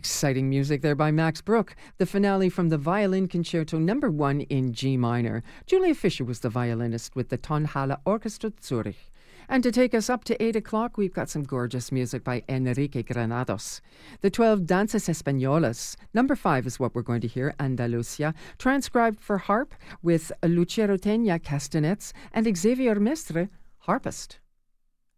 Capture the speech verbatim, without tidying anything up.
Exciting music there by Max Bruch. The finale from the Violin Concerto number one in G minor. Julia Fischer was the violinist with the Tonhalle Orchestra Zurich. And to take us up to eight o'clock, we've got some gorgeous music by Enrique Granados. The twelve Danzas Españolas. Number five is what we're going to hear, Andalusia, transcribed for harp with Lucero Teña castanets and Xavier Mestre, harpist.